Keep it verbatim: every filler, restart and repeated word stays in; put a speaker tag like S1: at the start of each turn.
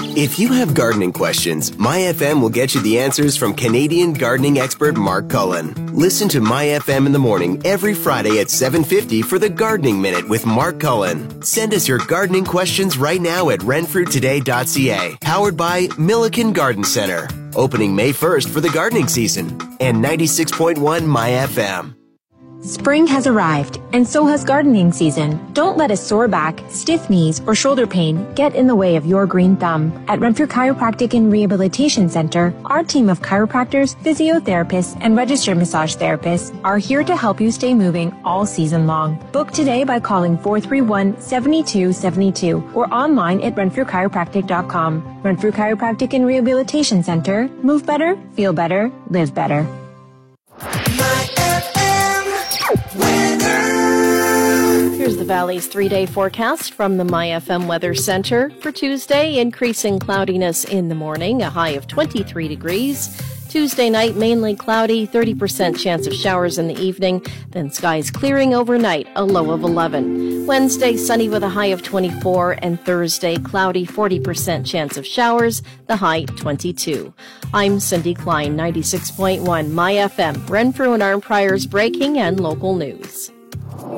S1: If you have gardening questions, My F M will get you the answers from Canadian gardening expert Mark Cullen. Listen to My F M in the morning every Friday at seven fifty for the Gardening Minute with Mark Cullen. Send us your gardening questions right now at renfrew today dot c a. Powered by Milliken Garden Centre. Opening May first for the gardening season. And ninety-six point one My F M.
S2: Spring has arrived, and so has gardening season. Don't let a sore back, stiff knees, or shoulder pain get in the way of your green thumb. At Renfrew Chiropractic and Rehabilitation Center, our team of chiropractors, physiotherapists, and registered massage therapists are here to help you stay moving all season long. Book today by calling four three one, seven two seven two or online at renfrew chiropractic dot com. Renfrew Chiropractic and Rehabilitation Center. Move better, feel better, live better.
S3: Here's the Valley's three-day forecast from the My F M Weather Center. For Tuesday, increasing cloudiness in the morning, a high of twenty-three degrees. Tuesday night, mainly cloudy, thirty percent chance of showers in the evening. Then skies clearing overnight, a low of eleven. Wednesday, sunny with a high of twenty-four. And Thursday, cloudy, forty percent chance of showers, the high twenty-two. I'm Cindy Klein, ninety-six point one My F M, Renfrew and Arnprior's breaking and local news.